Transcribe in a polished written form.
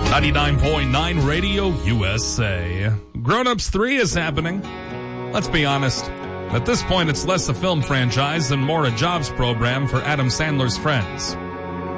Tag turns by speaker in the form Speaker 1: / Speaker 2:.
Speaker 1: 99.9 Radio USA. Grown Ups 3 is happening. Let's be honest. At this point, it's less a film franchise and more a jobs program for Adam Sandler's friends.